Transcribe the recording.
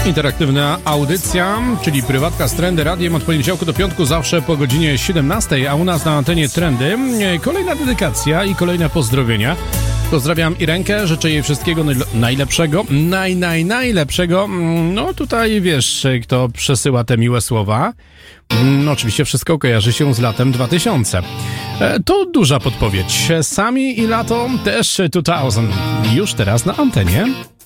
Interaktywna audycja, czyli Prywatka z Trendy Radiem od poniedziałku do piątku, zawsze po godzinie 17, a u nas na antenie Trendy kolejna dedykacja i kolejne pozdrowienia. Pozdrawiam Irenkę, życzę jej wszystkiego najlepszego, najlepszego. No tutaj wiesz, kto przesyła te miłe słowa. Oczywiście wszystko kojarzy się z latem 2000. To duża podpowiedź. Sami i lato też 2000. Już teraz na antenie.